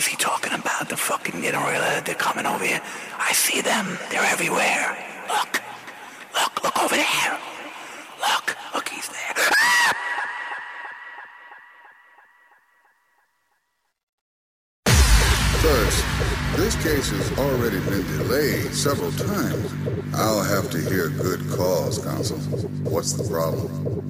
is he talking about? The fucking they're coming over here. I see them. They're everywhere. Look over there. Look, he's there. First, this case has already been delayed several times. I'll have to hear good cause, counsel. What's the problem?